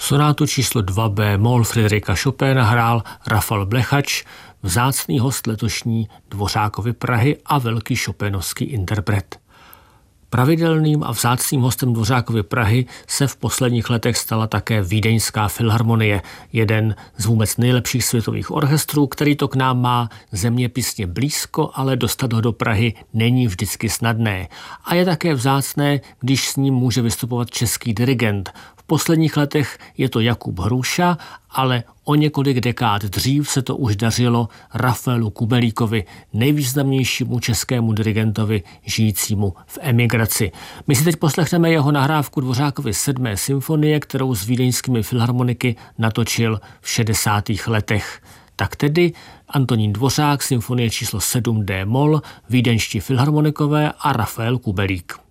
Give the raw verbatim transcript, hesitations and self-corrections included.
Sonátu číslo dva bé moll Friderica Chopina hrál Rafal Blechač, vzácný host letošní Dvořákovy Prahy a velký chopinovský interpret. Pravidelným a vzácným hostem Dvořákovy Prahy se v posledních letech stala také Vídeňská filharmonie, jeden z vůbec nejlepších světových orchestrů, který to k nám má zeměpisně blízko, ale dostat ho do Prahy není vždycky snadné. A je také vzácné, když s ním může vystupovat český dirigent. V posledních letech je to Jakub Hruša, ale o několik dekád dřív se to už dařilo Rafaelu Kubelíkovi, nejvýznamnějšímu českému dirigentovi žijícímu v emigraci. My si teď poslechneme jeho nahrávku Dvořákovy sedmé symfonie, kterou s vídeňskými filharmoniky natočil v šedesátých letech. Tak tedy Antonín Dvořák, symfonie číslo sedm dé moll, vídeňští filharmonikové a Rafael Kubelík.